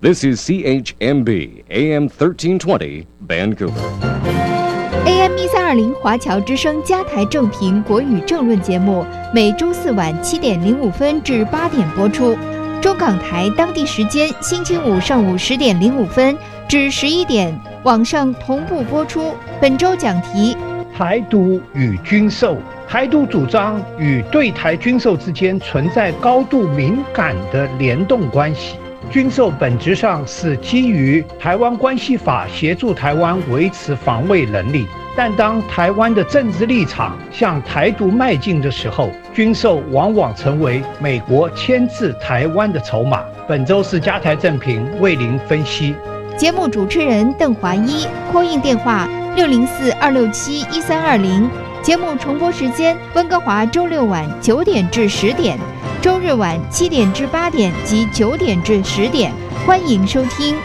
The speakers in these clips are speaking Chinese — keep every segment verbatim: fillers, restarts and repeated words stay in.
This is C H M B A M thirteen twenty Vancouver。A M 一三二零华侨之声加台正评国语政论节目，每周四晚七点零五分至八点播出。中港台当地时间星期五上午十点零五分至十一点，网上同步播出。本周讲题： 台独与军售。台独主张与对台军售之间存在高度敏感的联动关系。军售本质上是基于台湾关系法协助台湾维持防卫能力，但当台湾的政治立场向台独迈进的时候，军售往往成为美国牵制台湾的筹码。本周是加台正评为您分析。 节目主持人邓华一，call in电话六零四二六七一三二零。节目重播时间：温哥华周六晚九点至十点，周日晚七点至八点及九点至十点。欢迎收听。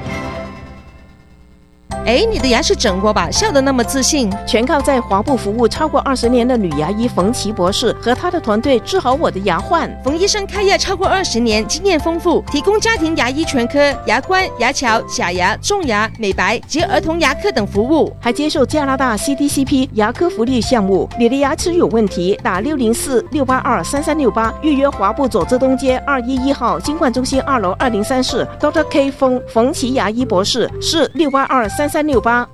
哎，你的牙齿整过吧？笑得那么自信， 全靠在华部服务超过二十年的女牙医冯琦博士和她的团队治好我的牙患。 冯医生开业超过二十年，经验丰富，提供家庭牙医全科、牙冠、牙桥、假牙、种牙、美白及儿童牙科等服务， 还接受加拿大 C D C P 牙科福利项目。你的牙齿有问题，打六零四六八二三三六八预约华部左侧东街二一一号金冠中心二楼二零三室 Doctor K 冯冯琦牙医博士，是六八二三三六八。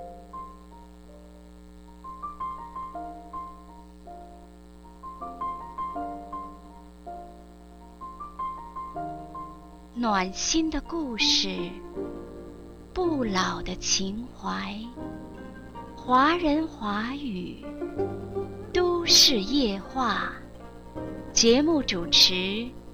暖心的故事，不老的情怀，华人华语，都市夜话。节目主持